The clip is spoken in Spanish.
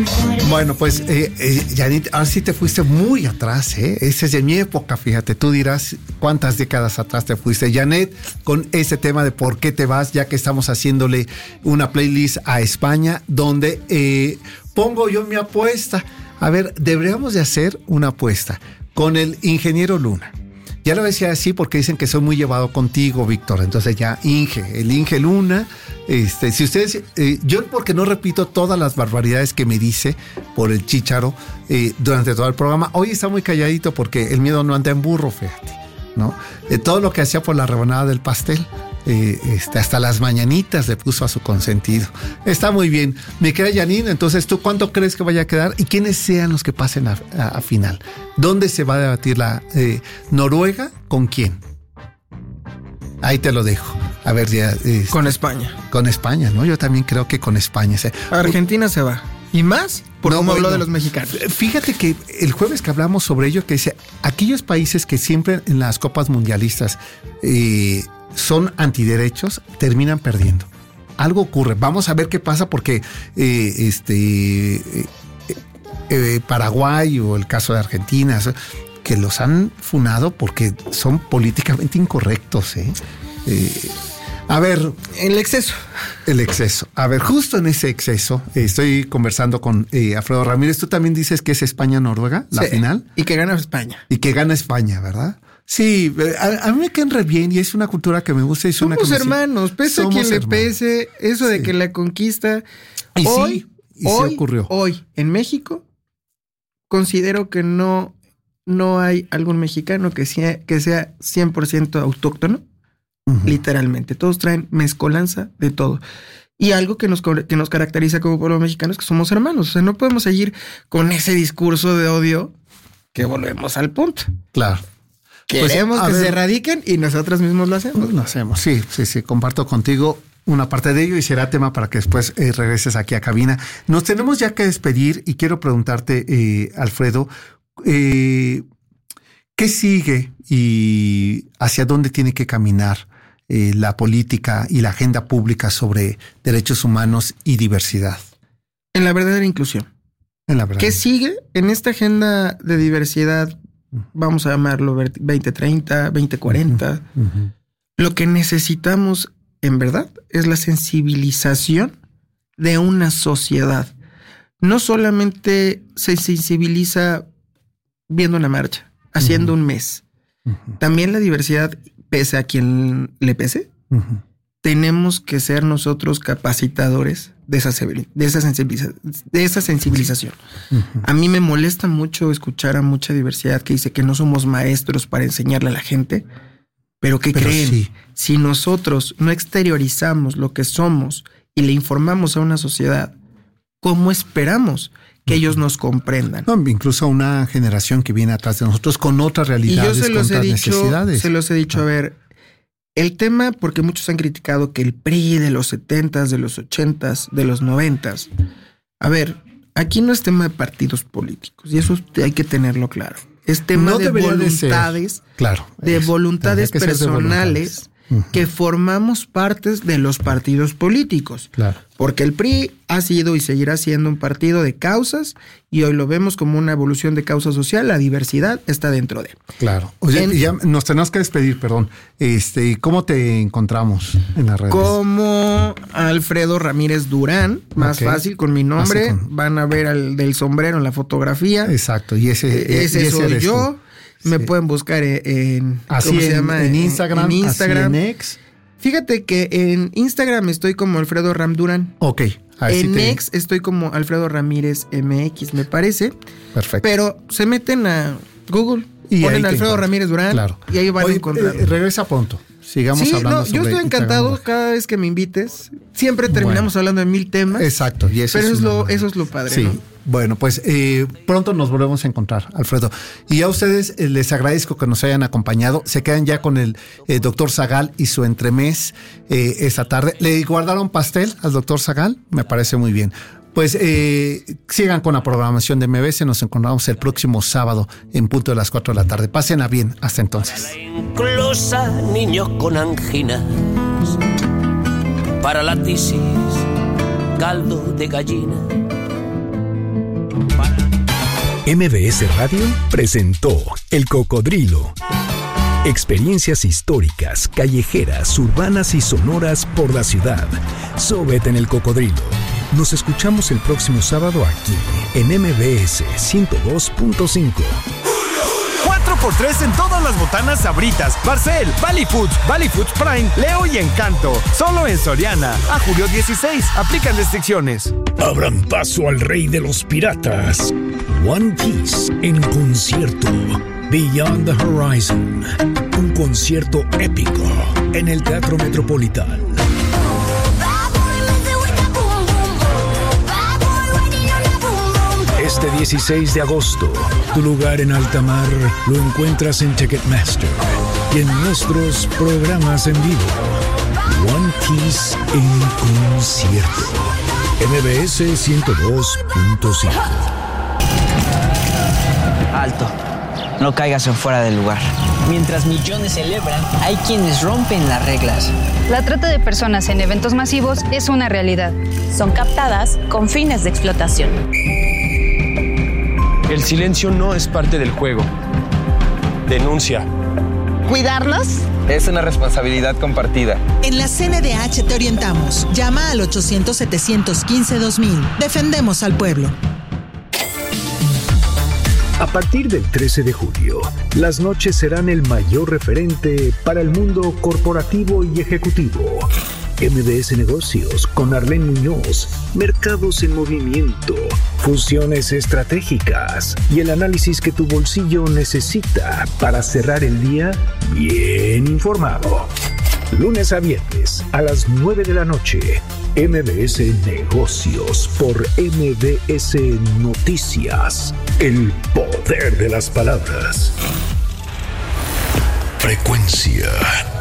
Bueno, pues, Janit, ahora sí te fuiste muy atrás, ¿eh? Esa es de mi época, fíjate. Tú dirás cuántas décadas atrás te fuiste, Janet, con ese tema de por qué te vas, ya que estamos haciéndole una playlist a España, donde pongo yo mi apuesta. A ver, deberíamos de hacer una apuesta con el ingeniero Luna. Ya lo decía así porque dicen que soy muy llevado contigo, Víctor. Entonces ya el Inge Luna. Si ustedes, yo porque no repito todas las barbaridades que me dice por el chícharo durante todo el programa. Hoy está muy calladito porque el miedo no anda en burro, fíjate, ¿no? Todo lo que hacía por la rebanada del pastel. Hasta las mañanitas le puso a su consentido. Está muy bien. Me queda Janine, entonces ¿tú cuánto crees que vaya a quedar? ¿Y quiénes sean los que pasen a final? ¿Dónde se va a debatir la Noruega? ¿Con quién? Ahí te lo dejo. A ver, ya. Con España. Con España, ¿no? Yo también creo que con España. Argentina se va. ¿Y más? Por cómo habló de los mexicanos. Fíjate que el jueves que hablamos sobre ello, que dice, aquellos países que siempre en las copas mundialistas son antiderechos, terminan perdiendo. Algo ocurre. Vamos a ver qué pasa porque Paraguay o el caso de Argentina, que los han funado porque son políticamente incorrectos. A ver. El exceso. A ver, justo en ese exceso, estoy conversando con Alfredo Ramírez. Tú también dices que es España-Noruega, la final. Y que gana España. Y que gana España, ¿verdad? Sí, a mí me caen re bien y es una cultura que me gusta. Y somos hermanos, pese a quien le pese, eso de que la conquista. Y hoy ocurrió. Hoy, en México, considero que no hay algún mexicano que sea 100% autóctono, literalmente. Todos traen mezcolanza de todo. Y algo que nos caracteriza como pueblo mexicano es que somos hermanos. O sea, no podemos seguir con ese discurso de odio que volvemos al punto. Claro. Queremos que se erradiquen y nosotros mismos lo hacemos. Lo hacemos, sí, comparto contigo una parte de ello y será tema para que después regreses aquí a cabina. Nos tenemos ya que despedir y quiero preguntarte, Alfredo, ¿qué sigue y hacia dónde tiene que caminar la política y la agenda pública sobre derechos humanos y diversidad? En la verdadera inclusión. ¿Qué sigue en esta agenda de diversidad? Vamos a llamarlo 2030, 2040. Lo que necesitamos, en verdad, es la sensibilización de una sociedad. No solamente se sensibiliza viendo una marcha, haciendo un mes. También la diversidad, pese a quien le pese, tenemos que ser nosotros capacitadores de esa sensibilización. A mí me molesta mucho escuchar a mucha diversidad que dice que no somos maestros para enseñarle a la gente, pero ¿qué creen? Sí. Si nosotros no exteriorizamos lo que somos y le informamos a una sociedad, ¿cómo esperamos que ellos nos comprendan? No, incluso a una generación que viene atrás de nosotros con otras realidades, con otras necesidades. Se los he dicho, a ver, el tema, porque muchos han criticado que el PRI de los 70s, de los 80s, de los 90s. A ver, aquí no es tema de partidos políticos y eso hay que tenerlo claro. Es tema de voluntades, voluntades personales que formamos partes de los partidos políticos. Claro. Porque el PRI ha sido y seguirá siendo un partido de causas y hoy lo vemos como una evolución de causa social. La diversidad está dentro de él. Claro. Oye, ya nos tenemos que despedir, perdón. ¿Cómo te encontramos en las redes? Como Alfredo Ramírez Durán, más fácil, con mi nombre. Van a ver al del sombrero en la fotografía. Exacto. Y ese soy yo. Me pueden buscar en Instagram. En X. Fíjate que en Instagram estoy como Alfredo Ram Durán. Ok. En X estoy como Alfredo Ramírez MX, me parece. Perfecto. Pero se meten a Google, ponen Alfredo Ramírez Durán y ahí van a encontrar. Regresa pronto. Sigamos hablando sobre yo estoy encantado cada vez que me invites. Siempre terminamos hablando de 1000 temas. Exacto. Y eso es lo padre, sí. ¿No? Bueno, pues pronto nos volvemos a encontrar, Alfredo. Y a ustedes les agradezco que nos hayan acompañado. Se quedan ya con el doctor Zagal y su entremés esta tarde. ¿Le guardaron pastel al doctor Zagal? Me parece muy bien. Pues sigan con la programación de MBS. Nos encontramos el próximo sábado en punto de las 4 de la tarde. Pásenla bien. Hasta entonces. Para la inclusa, niños con anginas. Para la tisis, caldo de gallina. MBS Radio presentó El Cocodrilo. Experiencias históricas, callejeras, urbanas y sonoras por la ciudad. Sóbete en El Cocodrilo. Nos escuchamos el próximo sábado aquí, en MBS 102.5. 4x3 en todas las botanas Sabritas, Barcel, Valley Foods Prime, Leo y Encanto. Solo en Soriana. A julio 16. Aplican restricciones. Abran paso al rey de los piratas. One Piece en concierto. Beyond the Horizon. Un concierto épico en el Teatro Metropolitán. Este 16 de agosto, tu lugar en alta mar lo encuentras en Ticketmaster y en nuestros programas en vivo. One Piece en concierto. MBS 102.5. Alto. No caigas en fuera del lugar. Mientras millones celebran, hay quienes rompen las reglas. La trata de personas en eventos masivos es una realidad. Son captadas con fines de explotación. El silencio no es parte del juego. Denuncia. ¿Cuidarnos? Es una responsabilidad compartida. En la CNDH te orientamos. Llama al 800-715-2000. Defendemos al pueblo. A partir del 13 de julio, las noches serán el mayor referente para el mundo corporativo y ejecutivo. MBS Negocios con Arlene Muñoz, mercados en movimiento, fusiones estratégicas y el análisis que tu bolsillo necesita para cerrar el día bien informado. Lunes a viernes a las 9 de la noche, MBS Negocios por MBS Noticias. El poder de las palabras. Frecuencia